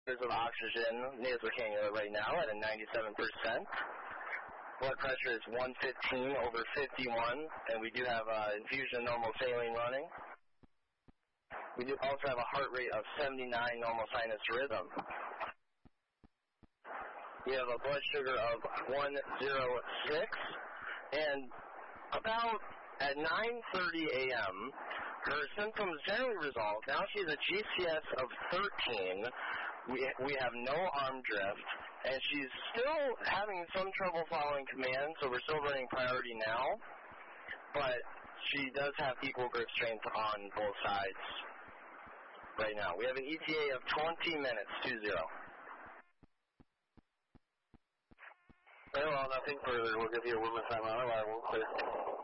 of oxygen nasal cannula right now at a 97%. Blood pressure is 115/51, and we do have infusion normal saline running. We do also have a heart rate of 79 normal sinus rhythm. We have a blood sugar of 106, and about at 9:30 a.m., her symptoms generally resolved. Now she's a GCS of 13. We have no arm drift, and she's still having some trouble following commands, so we're still running priority now. But she does have equal grip strength on both sides right now. We have an ETA of 20 minutes, 20. Very well, nothing further. We'll give you a 1 minute time on arrival. Clear.